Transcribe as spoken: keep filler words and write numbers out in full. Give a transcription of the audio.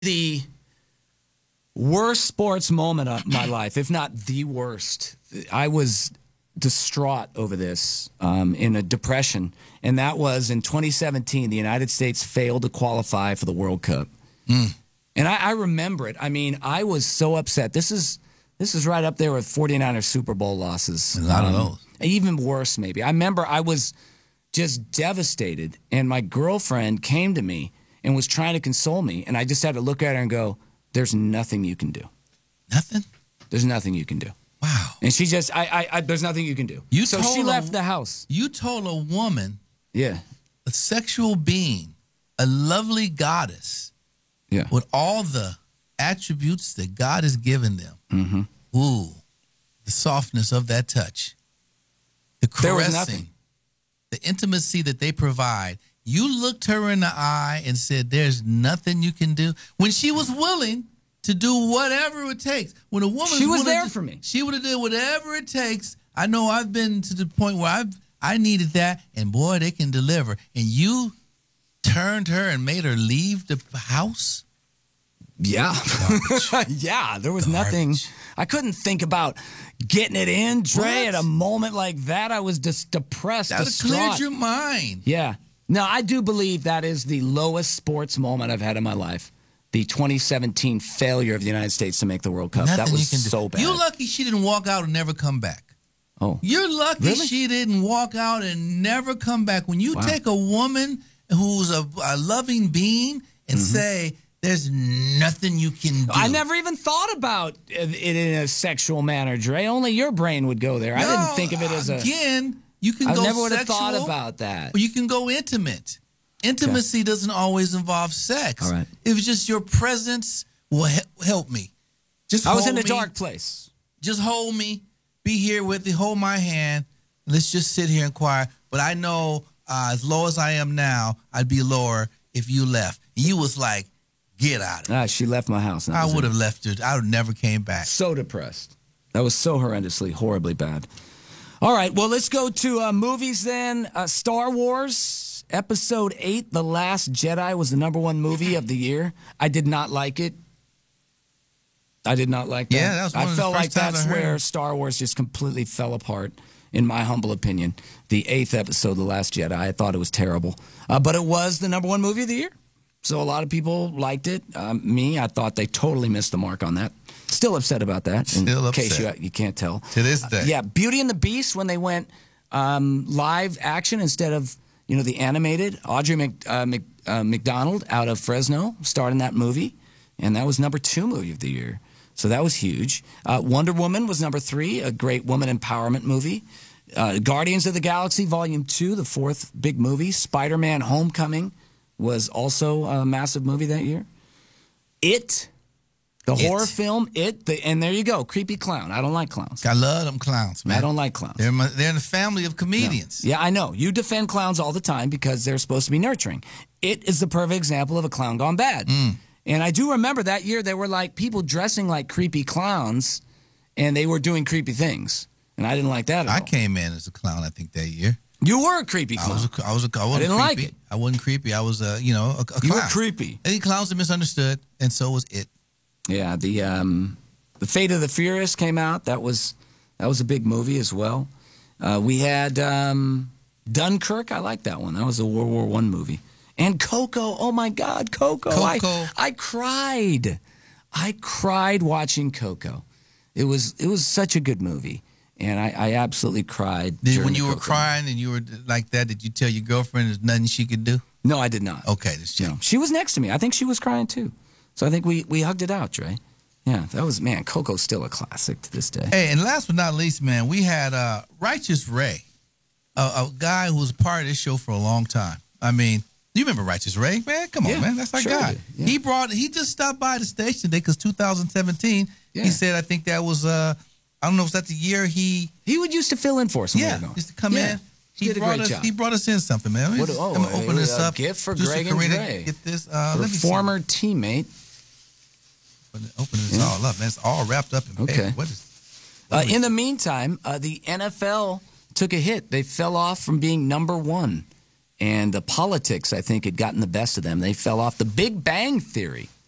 The worst sports moment of my life, if not the worst. I was distraught over this, um, in a depression, and that was in twenty seventeen. The United States failed to qualify for the World Cup, mm. and I, I remember it. I mean, I was so upset. This is this is right up there with forty-niners Super Bowl losses. A lot um, of those. Even worse, maybe. I remember I was just devastated, and my girlfriend came to me and was trying to console me, and I just had to look at her and go, "There's nothing you can do. Nothing? There's nothing you can do." Wow. And she just, I, I, I there's nothing you can do. You so told she left a, the house. You told a woman, yeah, a sexual being, a lovely goddess, yeah, with all the attributes that God has given them. Mm-hmm. Ooh, the softness of that touch, the caressing, there was nothing. The intimacy that they provide. You looked her in the eye and said, "There's nothing you can do." When she was willing to do whatever it takes. When a woman she was there to, for me. She would have done whatever it takes. I know I've been to the point where I've I needed that, and boy, they can deliver. And you turned her and made her leave the house? Yeah. yeah, there was Garbage. nothing. I couldn't think about getting it in, Dre, what? At a moment like that. I was just depressed, That distraught. cleared your mind. Yeah. No, I do believe that is the lowest sports moment I've had in my life. The twenty seventeen failure of the United States to make the World Cup. Nothing that was you can do. so bad. You're lucky she didn't walk out and never come back. Oh. You're lucky really? she didn't walk out and never come back. When you wow. take a woman who's a, a loving being and mm-hmm. say, "There's nothing you can do." I never even thought about it in a sexual manner, Dre. Only your brain would go there. No, I didn't think of it as a... Again, you can I go never would have sexual, thought about that. Or you can go intimate. Intimacy okay. doesn't always involve sex. All right. It was just your presence will he- help me. Just I was in a me. dark place. Just hold me. Be here with me. Hold my hand. Let's just sit here and quiet. But I know uh, as low as I am now, I'd be lower if you left. And you was like, "Get out of here." Ah, she left my house. I would have left her. I would never came back. So depressed. That was so horrendously, horribly bad. All right, well, let's go to uh, movies then. Uh, Star Wars. Episode eight, The Last Jedi, was the number one movie of the year. I did not like it. I did not like that. Yeah, that was one I of felt the like first times that's I heard where it. Star Wars just completely fell apart, in my humble opinion. The eighth episode, The Last Jedi, I thought it was terrible. Uh, but it was the number one movie of the year. So a lot of people liked it. Um, me, I thought they totally missed the mark on that. Still upset about that, in Still upset. case you, you can't tell. To this day. Uh, yeah, Beauty and the Beast, when they went um, live action instead of... You know, the animated, Audrey Mc, uh, Mc, uh, McDonald out of Fresno starred in that movie, and that was number two movie of the year. So that was huge. Uh, Wonder Woman was number three, a great woman empowerment movie. Uh, Guardians of the Galaxy Volume two, the fourth big movie. Spider-Man Homecoming was also a massive movie that year. It, the It. horror film, It, the, and there you go, creepy clown. I don't like clowns. I love them clowns, man. I don't like clowns. They're, my, they're in the family of comedians. No. Yeah, I know. You defend clowns all the time because they're supposed to be nurturing. It is the perfect example of a clown gone bad. Mm. And I do remember that year there were like people dressing like creepy clowns and they were doing creepy things. And I didn't like that at I all. came in as a clown, I think, that year. You were a creepy clown. I was a, I was a, I wasn't I didn't creepy. like it. I wasn't creepy. I was, a, you know, a, a clown. You were creepy. Any clowns are misunderstood, and so was It. Yeah, the um, the Fate of the Furious came out. That was that was a big movie as well. Uh, we had um, Dunkirk. I like that one. That was a World War One movie. And Coco. Oh my God, Coco! Coco. I, I cried. I cried watching Coco. It was it was such a good movie, and I, I absolutely cried. Did, when you Coco. were crying and you were like that, did you tell your girlfriend there's nothing she could do? No, I did not. Okay, that's no. She was next to me. I think she was crying too. So I think we, we hugged it out, Dre. Yeah, that was, man, Coco's still a classic to this day. Hey, and last but not least, man, we had uh, Righteous Ray, a, a guy who was a part of this show for a long time. I mean, you remember Righteous Ray, man? Come on, yeah, man, that's our sure guy. Yeah. He brought, he just stopped by the station today because two thousand seventeen, yeah. he said, I think that was, uh, I don't know, was that the year he... He would used to fill in for us. Yeah, used to come yeah. in. He, he did a brought great us, job. He brought us in something, man. What, oh, let me open a, this a up. gift for Producer Greg and Karina, Dre. Get this. Uh, for let a me former see. teammate. Open this yeah. all up, man. It's all wrapped up in paper. Okay. What is, what uh, in the meantime, uh, the N F L took a hit. They fell off from being number one. And the politics, I think, had gotten the best of them. They fell off. The Big Bang Theory